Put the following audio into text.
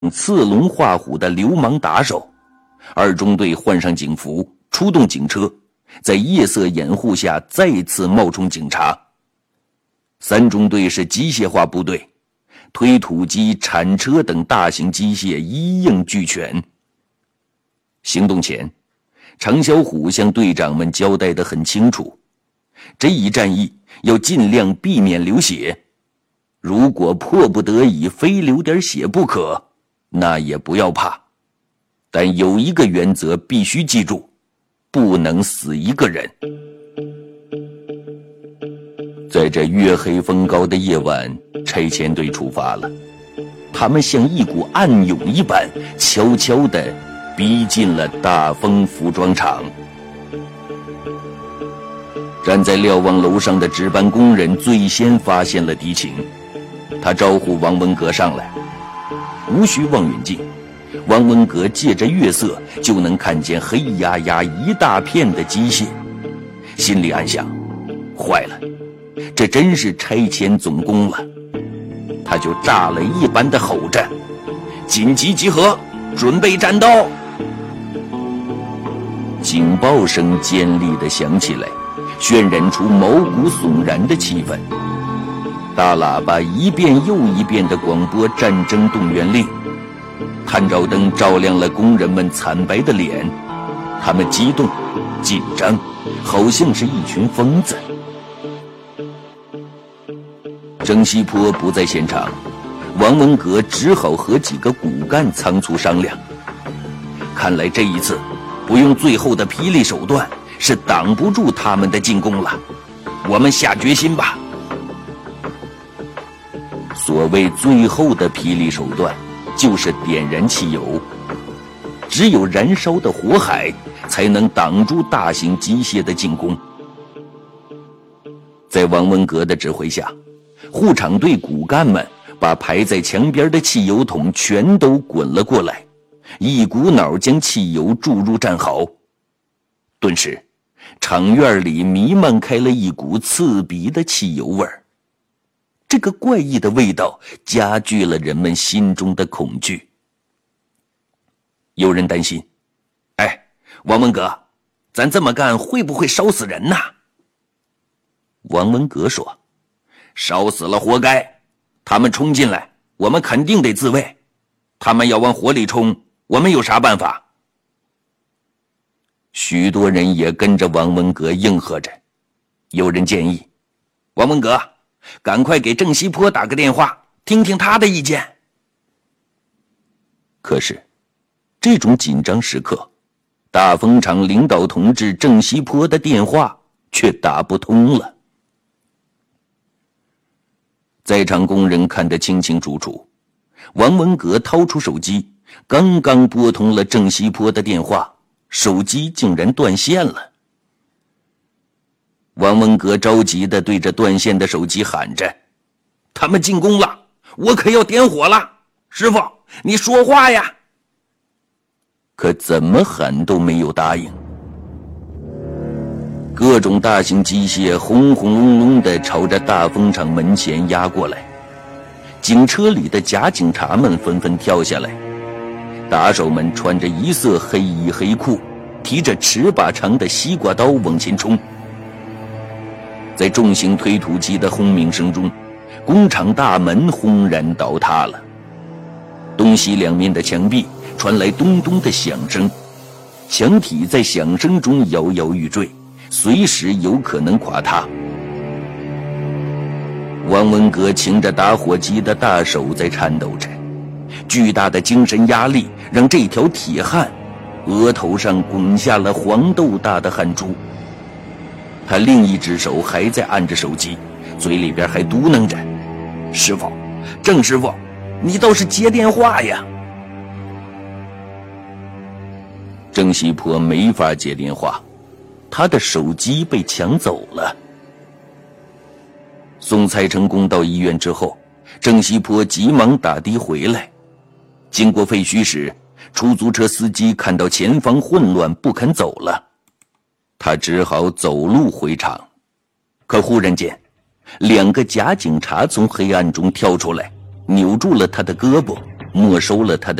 刺龙画虎的流氓打手。二中队换上警服，出动警车，在夜色掩护下再次冒充警察。三中队是机械化部队，推土机、铲车等大型机械一应俱全。行动前，常小虎向队长们交代得很清楚，这一战役要尽量避免流血，如果迫不得已非流点血不可，那也不要怕。但有一个原则必须记住，不能死一个人。在这月黑风高的夜晚，拆迁队出发了。他们像一股暗涌一般，悄悄地逼近了大丰服装厂。站在瞭望楼上的值班工人最先发现了敌情，他招呼王文革上来。无需望远镜，王文革借着月色就能看见黑压压一大片的机械，心里暗想：坏了，这真是拆迁总工了。他就炸了一般的吼着：紧急集合，准备战斗！警报声尖利地响起来，渲染出毛骨悚然的气氛。大喇叭一遍又一遍地广播战争动员令，探照灯照亮了工人们惨白的脸，他们激动、紧张，好像是一群疯子。郑西坡不在现场，王文革只好和几个骨干仓促商量。看来这一次不用最后的霹雳手段是挡不住他们的进攻了，我们下决心吧。所谓最后的霹雳手段，就是点燃汽油。只有燃烧的火海才能挡住大型机械的进攻。在王文革的指挥下，护厂队骨干们把排在墙边的汽油桶全都滚了过来，一股脑将汽油注入战壕。顿时，厂院里弥漫开了一股刺鼻的汽油味儿。这个怪异的味道加剧了人们心中的恐惧。有人担心：哎，王文革，咱这么干会不会烧死人呐？王文革说：烧死了活该，他们冲进来，我们肯定得自卫，他们要往火里冲，我们有啥办法？许多人也跟着王文革应和着。有人建议：王文革，赶快给郑西坡打个电话，听听他的意见。可是这种紧张时刻，大丰厂领导同志郑西坡的电话却打不通了。在场工人看得清清楚楚，王文革掏出手机，刚刚拨通了郑西坡的电话，手机竟然断线了。王文革着急地对着断线的手机喊着：他们进攻了，我可要点火了，师傅，你说话呀！可怎么喊都没有答应。各种大型机械轰轰隆隆地朝着大丰厂门前压过来，警车里的假警察们纷纷跳下来，打手们穿着一色黑衣黑裤，提着尺把长的西瓜刀往前冲。在重型推土机的轰鸣声中，工厂大门轰然倒塌了，东西两面的墙壁传来咚咚的响声，墙体在响声中摇摇欲坠，随时有可能垮塌。王文革擎着打火机的大手在颤抖着，巨大的精神压力让这条铁汉额头上滚下了黄豆大的汗珠。他另一只手还在按着手机，嘴里边还嘟囔着：师傅，郑师傅，你倒是接电话呀！郑西坡没法接电话，他的手机被抢走了。送蔡成功到医院之后，郑西坡急忙打的回来。经过废墟时，出租车司机看到前方混乱不肯走了，他只好走路回厂。可忽然间，两个假警察从黑暗中跳出来，扭住了他的胳膊， 没收了他的